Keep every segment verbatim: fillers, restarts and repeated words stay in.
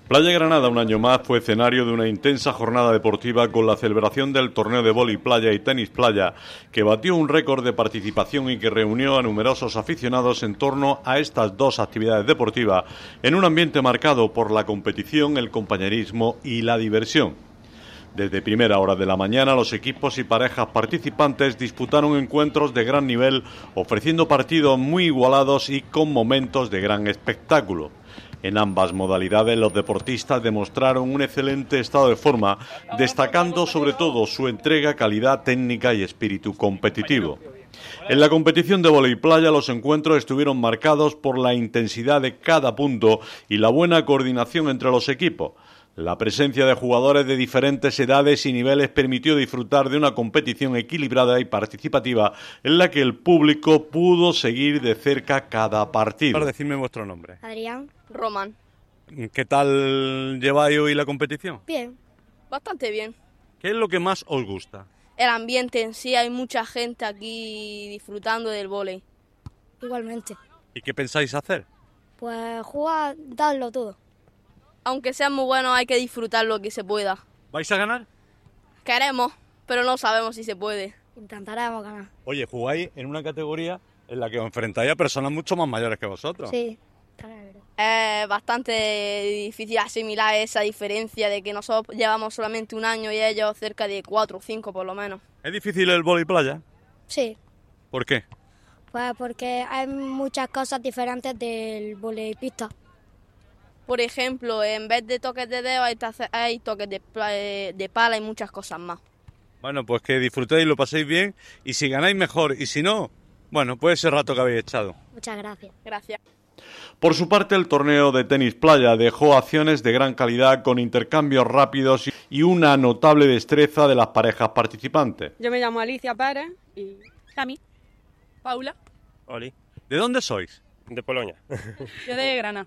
Playa Granada, un año más, fue escenario de una intensa jornada deportiva con la celebración del torneo de vóley playa y tenis playa, que batió un récord de participación y que reunió a numerosos aficionados en torno a estas dos actividades deportivas, en un ambiente marcado por la competición, el compañerismo y la diversión. Desde primera hora de la mañana, los equipos y parejas participantes disputaron encuentros de gran nivel, ofreciendo partidos muy igualados y con momentos de gran espectáculo. En ambas modalidades, los deportistas demostraron un excelente estado de forma, destacando sobre todo su entrega, calidad técnica y espíritu competitivo. En la competición de vóley playa, los encuentros estuvieron marcados por la intensidad de cada punto y la buena coordinación entre los equipos. La presencia de jugadores de diferentes edades y niveles permitió disfrutar de una competición equilibrada y participativa en la que el público pudo seguir de cerca cada partido. Decidme vuestro nombre. Adrián. Román. ¿Qué tal lleváis hoy la competición? Bien. Bastante bien. ¿Qué es lo que más os gusta? El ambiente en sí, hay mucha gente aquí disfrutando del vóley. Igualmente. ¿Y qué pensáis hacer? Pues jugar, darlo todo. Aunque sea muy bueno, hay que disfrutar lo que se pueda. ¿Vais a ganar? Queremos, pero no sabemos si se puede. Intentaremos ganar. Oye, jugáis en una categoría en la que os enfrentáis a personas mucho más mayores que vosotros. Sí. Es bastante difícil asimilar esa diferencia de que nosotros llevamos solamente un año y ellos cerca de cuatro o cinco por lo menos. ¿Es difícil el vóley playa? Sí. ¿Por qué? Pues porque hay muchas cosas diferentes del vóley pista. Por ejemplo, en vez de toques de dedo hay, hay toques de, de pala y muchas cosas más. Bueno, pues que disfrutéis, lo paséis bien y si ganáis mejor y si no, bueno, pues ese rato que habéis echado. Muchas gracias. Gracias. Por su parte, el torneo de tenis playa dejó acciones de gran calidad con intercambios rápidos y una notable destreza de las parejas participantes. Yo me llamo Alicia Pérez y Tami. Paula. Oli. ¿De dónde sois? De Polonia. Yo de Granada.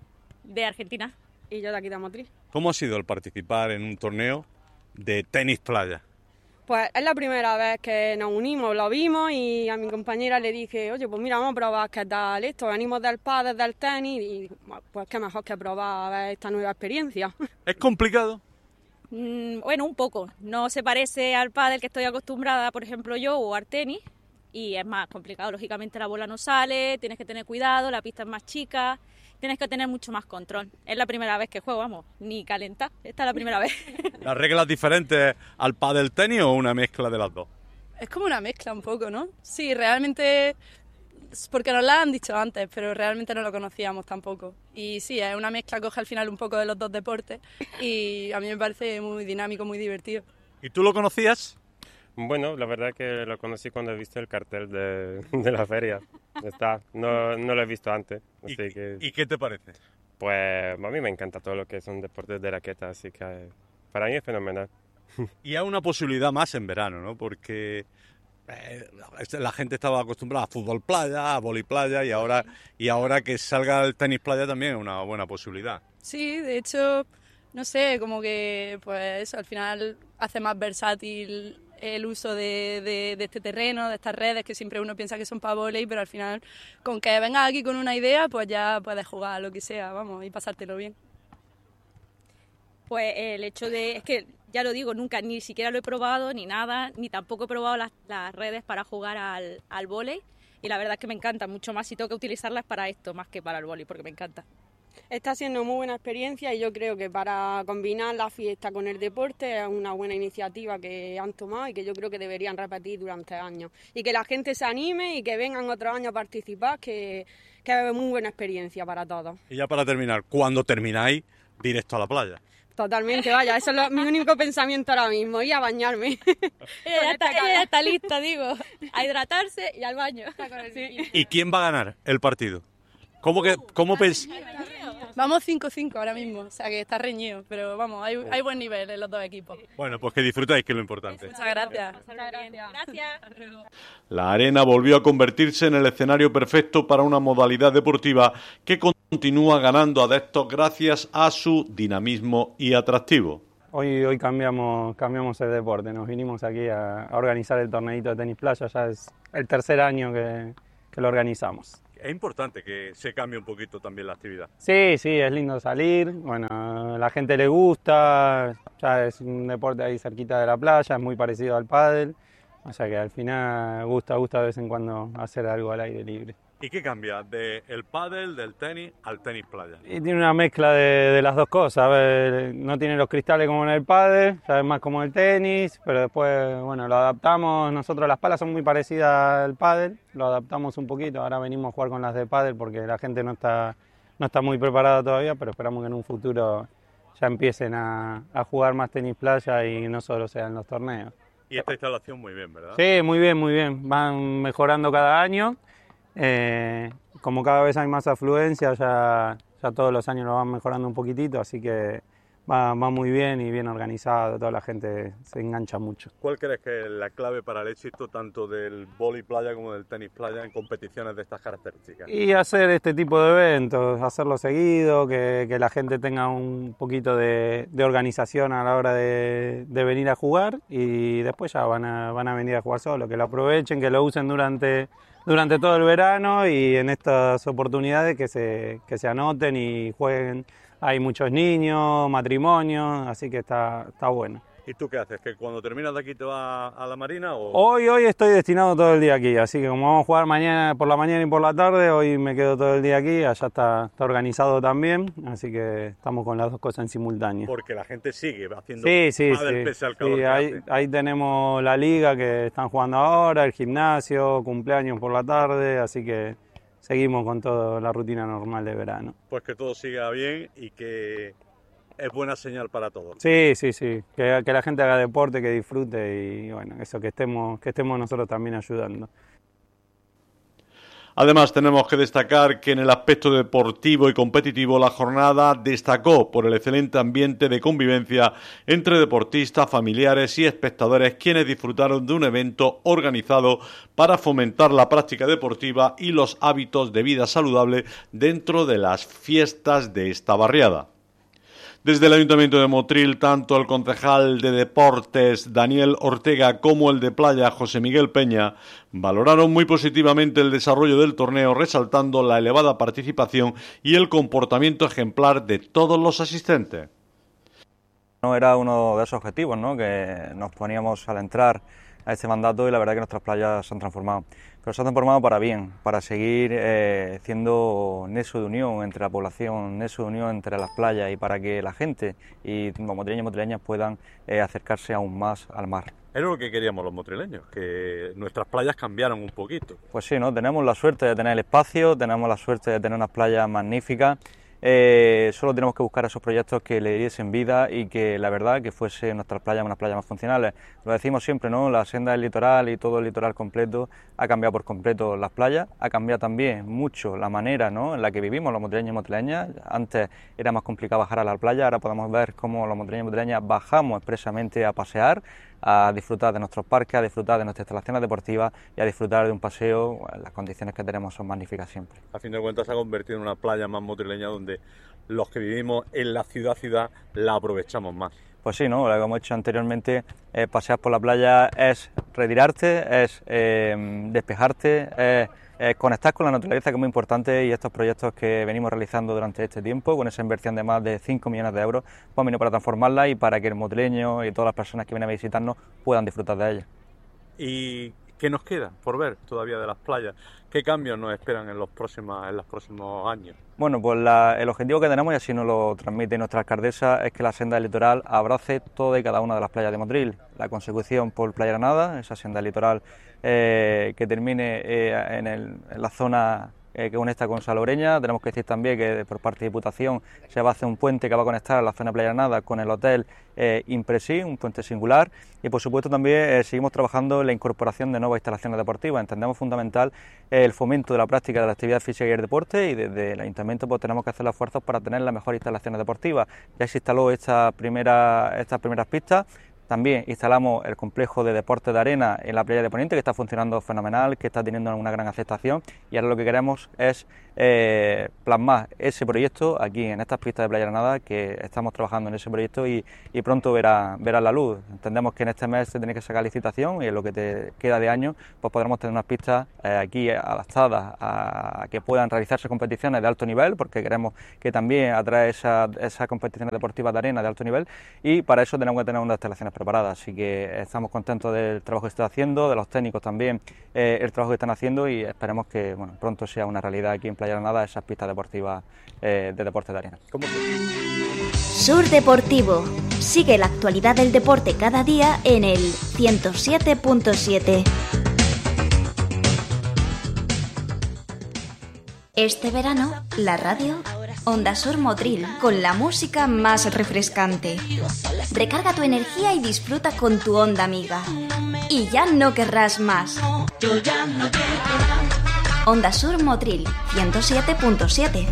De Argentina. Y yo de aquí de Motril. ¿Cómo ha sido el participar en un torneo de tenis playa? Pues es la primera vez que nos unimos, lo vimos y a mi compañera le dije, oye, pues mira, vamos a probar qué tal esto, venimos del pádel, del tenis y pues qué mejor que probar a ver esta nueva experiencia. ¿Es complicado? Mm, bueno, un poco. No se parece al pádel que estoy acostumbrada, por ejemplo, yo, o al tenis, y es más complicado. Lógicamente la bola no sale, tienes que tener cuidado, la pista es más chica, tienes que tener mucho más control. Es la primera vez que juego, vamos, ni calentar. Esta es la primera vez. ¿Las reglas diferentes al pádel tenis o una mezcla de las dos? Es como una mezcla un poco, ¿no? Sí, realmente, porque nos la han dicho antes, pero realmente no lo conocíamos tampoco. Y sí, es una mezcla, coge al final un poco de los dos deportes y a mí me parece muy dinámico, muy divertido. ¿Y tú lo conocías? Bueno, la verdad que lo conocí cuando he visto el cartel de, de la feria. Está, no, no lo he visto antes. Así ¿Y, que, ¿Y qué te parece? Pues a mí me encanta todo lo que son deportes de raqueta, así que para mí es fenomenal. Y hay una posibilidad más en verano, ¿no? Porque eh, la gente estaba acostumbrada a fútbol playa, a vóley playa y ahora, y ahora que salga el tenis playa también es una buena posibilidad. Sí, de hecho, no sé, como que pues eso, al final hace más versátil el uso de, de, de este terreno, de estas redes que siempre uno piensa que son para vóley, pero al final con que vengas aquí con una idea, pues ya puedes jugar a lo que sea, vamos, y pasártelo bien. Pues el hecho de, es que ya lo digo, nunca ni siquiera lo he probado ni nada, ni tampoco he probado las, las redes para jugar al, al vóley, y la verdad es que me encanta mucho más si tengo que utilizarlas para esto, más que para el vóley, porque me encanta. Está siendo muy buena experiencia y yo creo que para combinar la fiesta con el deporte es una buena iniciativa que han tomado y que yo creo que deberían repetir durante años. Y que la gente se anime y que vengan otros años a participar, que, que es muy buena experiencia para todos. Y ya para terminar, cuando termináis, directo a la playa. Totalmente, vaya, eso es lo, mi único pensamiento ahora mismo, ir a bañarme. ella, ya está, ella ya está lista, digo, a hidratarse y al baño. Sí. ¿Y quién va a ganar el partido? ¿Cómo que, cómo pens- Vamos cinco cinco ahora mismo, o sea que está reñido, pero vamos, hay, hay buen nivel en los dos equipos. Bueno, pues que disfrutáis, que es lo importante. Muchas gracias. Gracias. La arena volvió a convertirse en el escenario perfecto para una modalidad deportiva que continúa ganando adeptos gracias a su dinamismo y atractivo. Hoy, hoy cambiamos, cambiamos el deporte, nos vinimos aquí a, a organizar el torneito de tenis playa, ya es el tercer año que, que lo organizamos. Es importante que se cambie un poquito también la actividad. Sí, sí, es lindo salir, bueno, a la gente le gusta, ya es un deporte ahí cerquita de la playa, es muy parecido al pádel, o sea que al final gusta, gusta de vez en cuando hacer algo al aire libre. ¿Y qué cambia del pádel, del tenis al tenis playa? Y tiene una mezcla de, de las dos cosas, a ver, no tiene los cristales como en el pádel, ya es más como el tenis, pero después, bueno, lo adaptamos, nosotros las palas son muy parecidas al pádel, lo adaptamos un poquito, ahora venimos a jugar con las de pádel porque la gente no está, no está muy preparada todavía, pero esperamos que en un futuro ya empiecen a, a jugar más tenis playa y no solo sean los torneos. Y esta instalación muy bien, ¿verdad? Sí, muy bien, muy bien, van mejorando cada año. Eh, como cada vez hay más afluencia, ya, ya todos los años lo van mejorando un poquitito, así que va, va muy bien y bien organizado, toda la gente se engancha mucho. ¿Cuál crees que es la clave para el éxito tanto del vóley playa como del tenis playa en competiciones de estas características? Y hacer este tipo de eventos, hacerlo seguido, que, que la gente tenga un poquito de, de organización a la hora de, de venir a jugar y después ya van a, van a venir a jugar solo, que lo aprovechen, que lo usen durante... durante todo el verano y en estas oportunidades que se, que se anoten y jueguen. Hay muchos niños, matrimonios, así que está, está bueno. ¿Y tú qué haces? ¿Que cuando terminas de aquí te vas a la marina? O... Hoy, hoy estoy destinado todo el día aquí, así que como vamos a jugar mañana por la mañana y por la tarde, hoy me quedo todo el día aquí, allá está, está organizado también, así que estamos con las dos cosas en simultáneo. Porque la gente sigue haciendo sí, sí, pádel sí, pese al calor sí, que ahí, hace. ahí tenemos la liga que están jugando ahora, el gimnasio, cumpleaños por la tarde, así que seguimos con toda la rutina normal de verano. Pues que todo siga bien y que es buena señal para todos. Sí, sí, sí, que, que la gente haga deporte, que disfrute y bueno, eso, que estemos, que estemos nosotros también ayudando. Además, tenemos que destacar que en el aspecto deportivo y competitivo la jornada destacó por el excelente ambiente de convivencia entre deportistas, familiares y espectadores, quienes disfrutaron de un evento organizado para fomentar la práctica deportiva y los hábitos de vida saludable dentro de las fiestas de esta barriada. Desde el Ayuntamiento de Motril, tanto el concejal de Deportes Daniel Ortega como el de Playa José Miguel Peña valoraron muy positivamente el desarrollo del torneo, resaltando la elevada participación y el comportamiento ejemplar de todos los asistentes. No era uno de esos objetivos, ¿no?, que nos poníamos al entrar a este mandato y la verdad que nuestras playas se han transformado. Pero se han transformado para bien, para seguir eh, siendo nexo de unión entre la población, nexo de unión entre las playas y para que la gente y los motrileños y motrileñas puedan eh, acercarse aún más al mar. Era lo que queríamos los motrileños, que nuestras playas cambiaran un poquito. Pues sí, ¿no? Tenemos la suerte de tener el espacio, tenemos la suerte de tener unas playas magníficas. Eh, solo tenemos que buscar esos proyectos que le diesen vida y que la verdad que fuese nuestras playas unas playas más funcionales. Lo decimos siempre, ¿no? La senda del litoral y todo el litoral completo ha cambiado por completo las playas, ha cambiado también mucho la manera, ¿no?, en la que vivimos los motrileños y motrileñas. Antes era más complicado bajar a la playa, ahora podemos ver cómo los motrileños y motrileñas bajamos expresamente a pasear, a disfrutar de nuestros parques, a disfrutar de nuestras instalaciones deportivas y a disfrutar de un paseo. Bueno, las condiciones que tenemos son magníficas siempre. A fin de cuentas se ha convertido en una playa más motrileña donde los que vivimos en la ciudad-ciudad la aprovechamos más. Pues sí, ¿no? Lo que hemos hecho anteriormente, eh, pasear por la playa es retirarte, es eh, despejarte, es eh, conectar con la naturaleza, que es muy importante, y estos proyectos que venimos realizando durante este tiempo, con esa inversión de más de cinco millones de euros, pues venido para transformarla y para que el motrileño y todas las personas que vienen a visitarnos puedan disfrutar de ella. ¿Y qué nos queda por ver todavía de las playas? ¿Qué cambios nos esperan en los próximos, en los próximos años? Bueno, pues la, el objetivo que tenemos, y así nos lo transmite nuestra alcaldesa, es que la senda del litoral abrace toda y cada una de las playas de Motril. La consecución por Playa Granada, esa senda del litoral eh, que termine eh, en, el, en la zona eh, que conecta con Salobreña. Tenemos que decir también que por parte de Diputación se va a hacer un puente que va a conectar la zona de Playa Granada con el hotel eh, Impresi, un puente singular. Y por supuesto también eh, seguimos trabajando en la incorporación de nuevas instalaciones deportivas. Entendemos fundamental eh, el fomento de la práctica de la actividad física y el deporte, y desde el Ayuntamiento pues tenemos que hacer los esfuerzos para tener las mejores instalaciones deportivas. Ya se instaló esta primera, estas primeras pistas, También instalamos el complejo de deportes de arena en la playa de Poniente, que está funcionando fenomenal, que está teniendo una gran aceptación, y ahora lo que queremos es eh, plasmar ese proyecto aquí en estas pistas de Playa Granada, que estamos trabajando en ese proyecto y, y pronto verá, verá la luz. Entendemos que en este mes se tiene que sacar licitación y en lo que te queda de año pues podremos tener unas pistas eh, aquí adaptadas a, a que puedan realizarse competiciones de alto nivel, porque queremos que también atrae esas esa competiciones deportivas de arena de alto nivel, y para eso tenemos que tener unas instalaciones preparadas. Así que estamos contentos del trabajo que se está haciendo, de los técnicos también, eh, el trabajo que están haciendo, y esperemos que bueno, pronto sea una realidad aquí en Playa Granada esas pistas deportivas eh, de deporte de arena. ¿Cómo? Sur Deportivo. Sigue la actualidad del deporte cada día en el ciento siete punto siete. Este verano, la radio Onda Sur Motril, con la música más refrescante. Recarga tu energía y disfruta con tu onda amiga. Y ya no querrás más. Onda Sur Motril, ciento siete punto siete.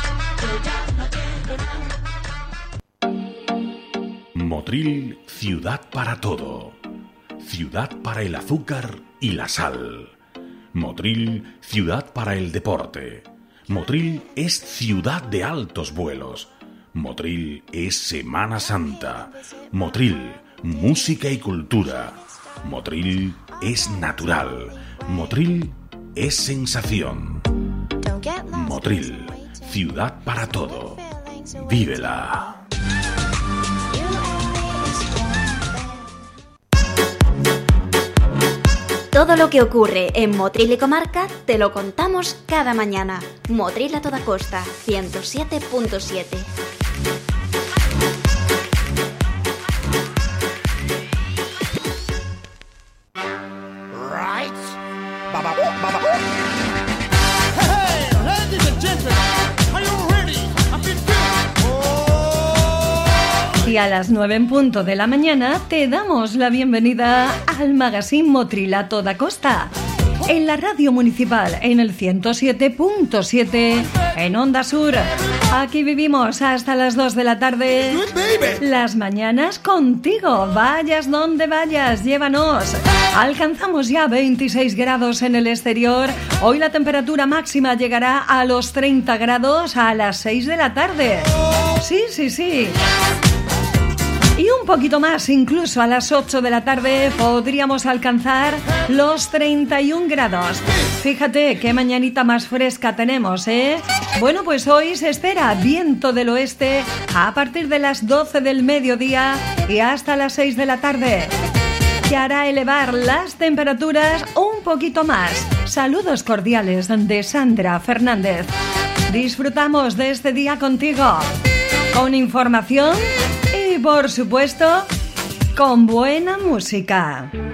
Motril, ciudad para todo. Ciudad para el azúcar y la sal. Motril, ciudad para el deporte. Motril es ciudad de altos vuelos. Motril es Semana Santa. Motril, música y cultura. Motril es natural. Motril es sensación. Motril, ciudad para todo. Vívela. Todo lo que ocurre en Motril y comarca te lo contamos cada mañana. Motril a toda costa, ciento siete punto siete. Right. Baba, baba. Hey, hey, ladies and gentlemen, are you ready? I've been Y a las nueve en punto de la mañana te damos la bienvenida al Magazine Motril a toda costa. En la radio municipal, en el ciento siete punto siete, en Onda Sur. Aquí vivimos hasta las dos de la tarde. Las mañanas contigo. Vayas donde vayas, llévanos. Alcanzamos ya veintiséis grados en el exterior. Hoy la temperatura máxima llegará a los treinta grados a las seis de la tarde. Sí, sí, sí. Y un poquito más, incluso a las ocho de la tarde podríamos alcanzar los treinta y un grados. Fíjate qué mañanita más fresca tenemos, ¿eh? Bueno, pues hoy se espera viento del oeste a partir de las doce del mediodía y hasta las seis de la tarde, que hará elevar las temperaturas un poquito más. Saludos cordiales de Sandra Fernández. Disfrutamos de este día contigo, con información y, por supuesto, con buena música.